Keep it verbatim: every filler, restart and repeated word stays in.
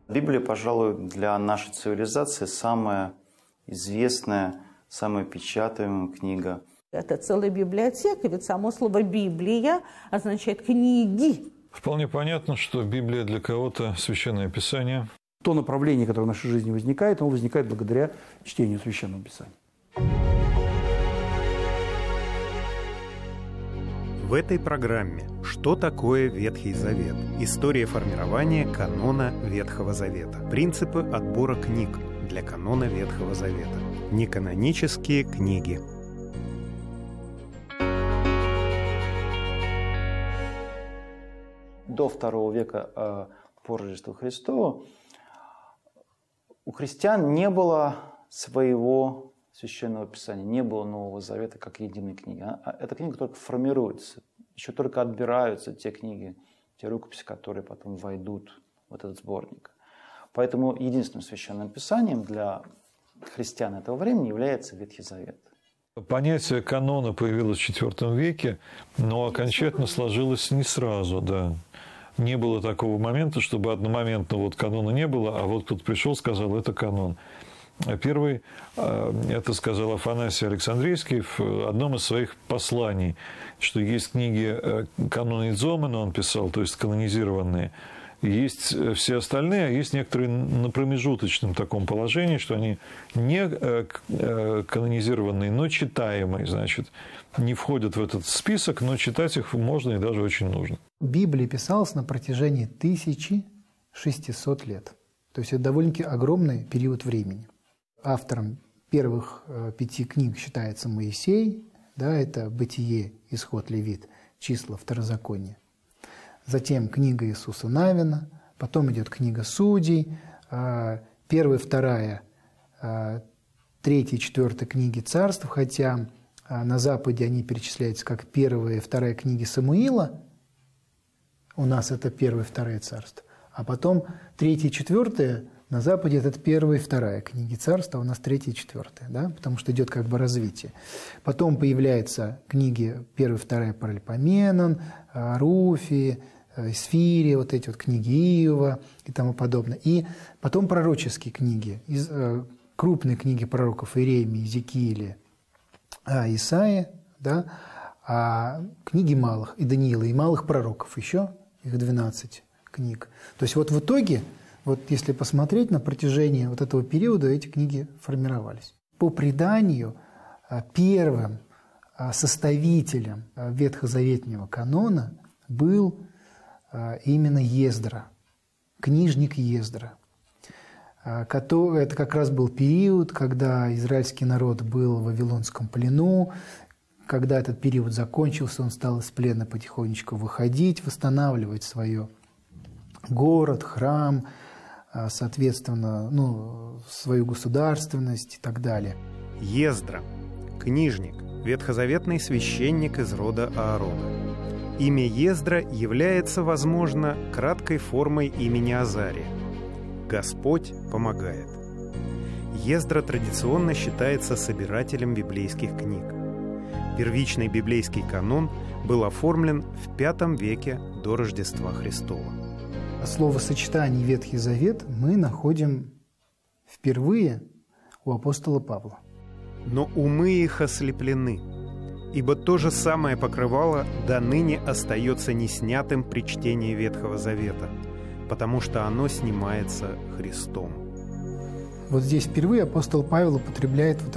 Библия, пожалуй, для нашей цивилизации самая известная, самая печатаемая книга. Это целая библиотека, ведь само слово «Библия» означает «книги». Вполне понятно, что Библия для кого-то священное писание. То направление, которое в нашей жизни возникает, оно возникает благодаря чтению Священного Писания. В этой программе «Что такое Ветхий Завет?» История формирования канона Ветхого Завета. Принципы отбора книг для канона Ветхого Завета. Неканонические книги. До второго века по Рождеству Христову у христиан не было своего священного писания, не было Нового Завета как единой книги. Эта книга только формируется, еще только отбираются те книги, те рукописи, которые потом войдут в этот сборник. Поэтому единственным священным писанием для христиан этого времени является Ветхий Завет. Понятие канона появилось в четвёртом веке, но окончательно сложилось не сразу, да. Не было такого момента, чтобы одномоментно вот канона не было, а вот кто-то пришел, сказал, это канон. Первый, это сказал Афанасий Александрийский в одном из своих посланий, что есть книги канонизованные, он писал, то есть канонизированные, есть все остальные, а есть некоторые на промежуточном таком положении, что они не канонизированные, но читаемые, значит, не входят в этот список, но читать их можно и даже очень нужно. Библия писалась на протяжении тысячи шестисот лет. То есть это довольно-таки огромный период времени. Автором первых пяти книг считается Моисей, да, это Бытие, Исход, Левит, Числа, Второзаконие. Затем книга Иисуса Навина, потом идет книга Судей, первая, вторая, третья, четвертая книги Царств, хотя на Западе они перечисляются как первая и вторая книги Самуила, у нас это первая и вторая Царства, а потом третья и четвертая на Западе это первая и вторая книги Царства, а у нас третья и четвертая, да, потому что идет как бы развитие. Потом появляются книги первая и вторая Паралипоменон, Руфи, Сфири, вот эти вот книги Иова и тому подобное. И потом пророческие книги, крупные книги пророков Иеремии, Иезекииля, Исаия, да, а книги малых, и Даниила, и малых пророков еще, их двенадцать книг. То есть вот в итоге, вот если посмотреть, на протяжении вот этого периода эти книги формировались. По преданию, первым составителем ветхозаветного канона был именно Ездра, книжник Ездра. Это как раз был период, когда израильский народ был в Вавилонском плену. Когда этот период закончился, он стал из плена потихонечку выходить, восстанавливать свой город, храм, соответственно, ну, свою государственность и так далее. Ездра, книжник, ветхозаветный священник из рода Аарона. Имя Ездра является, возможно, краткой формой имени Азария. Господь помогает. Ездра традиционно считается собирателем библейских книг. Первичный библейский канон был оформлен в пятом веке до Рождества Христова. Словосочетание «Ветхий Завет» мы находим впервые у апостола Павла. Но умы их ослеплены, ибо то же самое покрывало до ныне остается неснятым при чтении Ветхого Завета, потому что оно снимается Христом. Вот здесь впервые апостол Павел употребляет вот